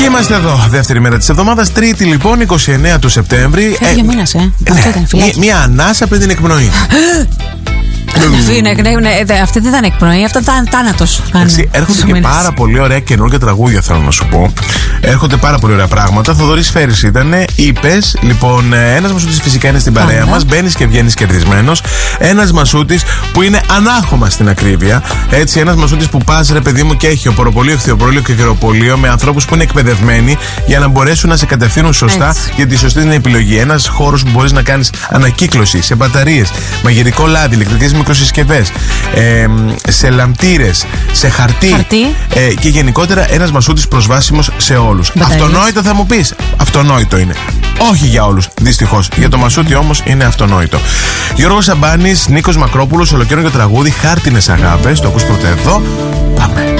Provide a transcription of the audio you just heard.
Είμαστε εδώ, δεύτερη μέρα της εβδομάδας, Τρίτη λοιπόν, 29 του Σεπτέμβρη. Φεύγει ο μήνας, Αυτό ήταν φυλάκι. Μία ανάσα πριν την εκπνοή. Αυτή δεν ήταν εκπνοή, αυτό ήταν θάνατος. Έρχονται και πάρα πολύ ωραία καινούργια τραγούδια, θέλω να σου πω. Έρχονται πάρα πολύ ωραία πράγματα. Θοδωρής Φέρης ήτανε. Είπες, λοιπόν, ένας Μασούτης φυσικά είναι στην παρέα μας. Μπαίνεις και βγαίνεις κερδισμένος. Ένας Μασούτης που είναι ανάχωμα στην ακρίβεια. Έτσι, ένας Μασούτης που πας, ρε παιδί μου, και έχει οπωροπολείο, χθιοπολείο και χειροπολείο με ανθρώπους που είναι εκπαιδευμένοι για να μπορέσουν να σε κατευθύνουν σωστά έτσι, για τη σωστή την επιλογή. Ένας χώρος που μπορείς να κάνεις ανακύκλωση σε μπαταρίες, μαγειρικό λάδι, ηλεκτρικές μικροσυσκευές, σε λαμπτήρες, σε χαρτί. Και γενικότερα ένας Μασούτης προσβάσιμος σε όλους. Αυτονόητο θα μου πεις. Αυτονόητο είναι. Όχι για όλους, δυστυχώς. Για το Μασούτη όμως είναι αυτονόητο. Γιώργος Σαμπάνης, Νίκος Μακρόπουλος, ολοκαίρινο τραγούδι, Χάρτινες Αγάπες. Το ακούς πρώτα εδώ. Πάμε.